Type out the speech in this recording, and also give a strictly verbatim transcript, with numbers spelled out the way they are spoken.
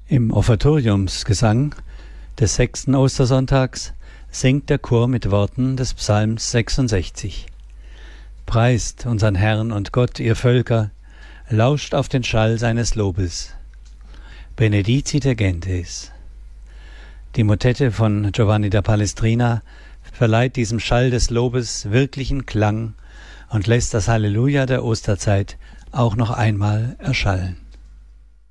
Im Offertoriumsgesang des sechsten Ostersonntags singt der Chor mit Worten des Psalms sechsundsechzig. Preist unseren Herrn und Gott, ihr Völker, lauscht auf den Schall seines Lobes. Benedicite gentes. Die Motette von Giovanni da Palestrina verleiht diesem Schall des Lobes wirklichen Klang und lässt das Halleluja der Osterzeit auch noch einmal erschallen.